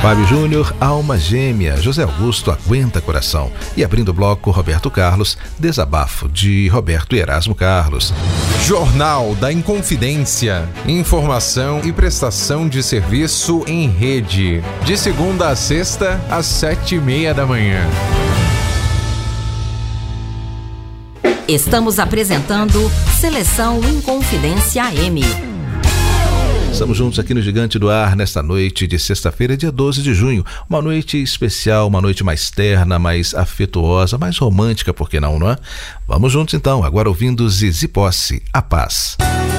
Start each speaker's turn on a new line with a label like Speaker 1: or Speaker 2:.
Speaker 1: Fábio Júnior, Alma Gêmea. José Augusto, Aguenta Coração. E abrindo o bloco, Roberto Carlos, Desabafo, de Roberto Erasmo Carlos.
Speaker 2: Jornal da Inconfidência. Informação e prestação de serviço em rede. De segunda a sexta, às 7:30 da manhã.
Speaker 3: Estamos apresentando Seleção Inconfidência AM.
Speaker 1: Estamos juntos aqui no Gigante do Ar nesta noite de sexta-feira, dia 12 de junho. Uma noite especial, uma noite mais terna, mais afetuosa, mais romântica, por que não, não é? Vamos juntos então, agora ouvindo Zizi Posse, A Paz.